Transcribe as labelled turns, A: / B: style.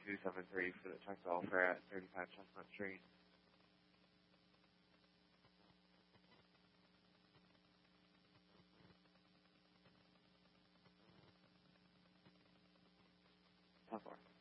A: 273 for the Texas Welfare at 35 Chestnut Street. Top floor.